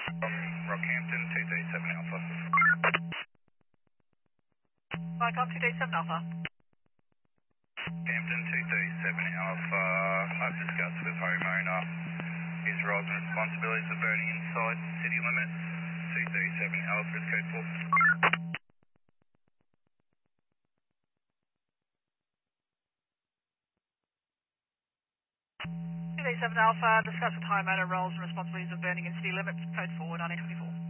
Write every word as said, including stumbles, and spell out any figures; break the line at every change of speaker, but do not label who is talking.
From Rockhampton, two thirty-seven Alpha.
Vicom two seven Alpha.
Hampton, two thirty-seven Alpha. I've discussed with homeowner his roles and responsibilities of burning inside city limits. two thirty-seven Alpha is code four.
two seven Alpha, discuss with homeowner roles and responsibilities of burning in city limits, code four, nineteen twenty-four.